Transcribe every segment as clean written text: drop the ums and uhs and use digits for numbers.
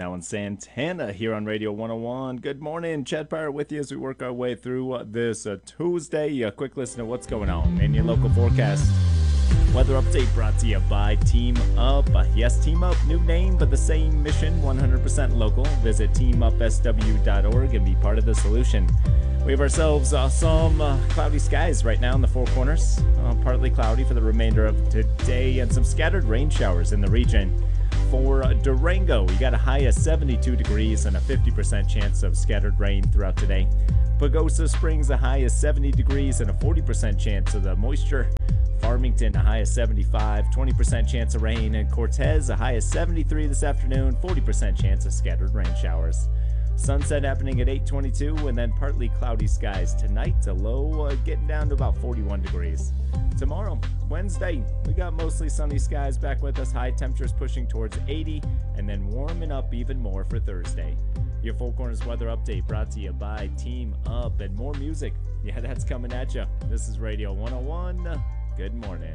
now in Santana here on Radio 101. Good morning, Chad Pirate with you as we work our way through this Tuesday. A quick listen to what's going on in your local forecast. Weather update brought to you by Team Up. Yes, Team Up, new name, but the same mission, 100% local. Visit teamupsw.org and be part of the solution. We have ourselves some cloudy skies right now in the Four Corners. Partly cloudy for the remainder of today and some scattered rain showers in the region. For Durango, we got a high of 72 degrees and a 50% chance of scattered rain throughout today. Pagosa Springs, a high of 70 degrees and a 40% chance of the moisture. Farmington, a high of 75, 20% chance of rain. And Cortez, a high of 73 this afternoon, 40% chance of scattered rain showers. Sunset happening at 8:22, and then partly cloudy skies tonight, a low getting down to about 41 degrees. Tomorrow, Wednesday, we got mostly sunny skies back with us, high temperatures pushing towards 80, and then warming up even more for Thursday. Your Four Corners weather update brought to you by Team Up, and more music. Yeah, that's coming at you. This is Radio 101. Good morning.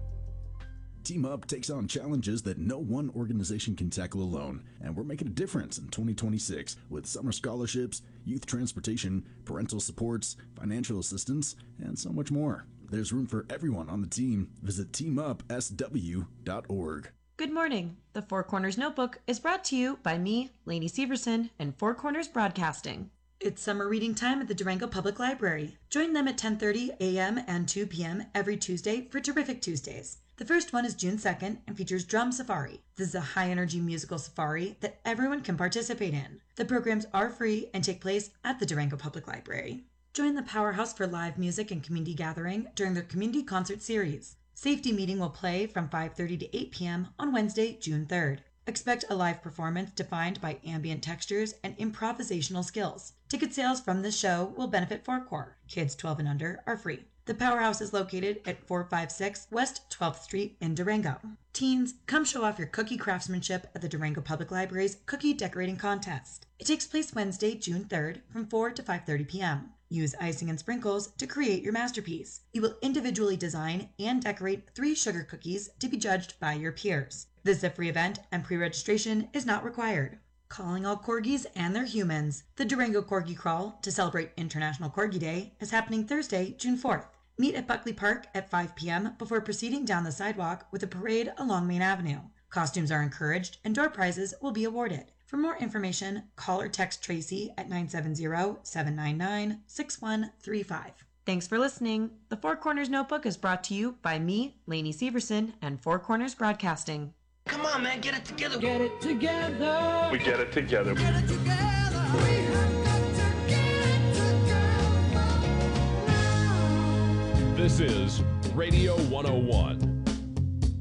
Team Up takes on challenges that no one organization can tackle alone, and we're making a difference in 2026 with summer scholarships, youth transportation, parental supports, financial assistance, and so much more. There's room for everyone on the team. Visit teamupsw.org. Good morning. The Four Corners Notebook is brought to you by me, Lainey Severson, and Four Corners Broadcasting. It's summer reading time at the Durango Public Library. Join them at 10:30 a.m. and 2 p.m. every Tuesday for Terrific Tuesdays. The first one is June 2nd and features Drum Safari. This is a high-energy musical safari that everyone can participate in. The programs are free and take place at the Durango Public Library. Join the Powerhouse for live music and community gathering during their community concert series. Safety Meeting will play from 5:30 to 8 p.m. on Wednesday, June 3rd. Expect a live performance defined by ambient textures and improvisational skills. Ticket sales from this show will benefit Four Core. Kids 12 and under are free. The Powerhouse is located at 456 West 12th Street in Durango. Teens, come show off your cookie craftsmanship at the Durango Public Library's Cookie Decorating Contest. It takes place Wednesday, June 3rd from 4 to 5:30 p.m. Use icing and sprinkles to create your masterpiece. You will individually design and decorate 3 sugar cookies to be judged by your peers. This is a free event and pre-registration is not required. Calling all corgis and their humans. The Durango Corgi Crawl to celebrate International Corgi Day is happening Thursday, June 4th. Meet at Buckley Park at 5 p.m. before proceeding down the sidewalk with a parade along Main Avenue. Costumes are encouraged and door prizes will be awarded. For more information, call or text Tracy at 970-799-6135. Thanks for listening. The Four Corners Notebook is brought to you by me, Lainey Severson, and Four Corners Broadcasting. Come on, man, get it together. Get it together. We get it together. Get it together. We have got to get it together now. This is Radio 101.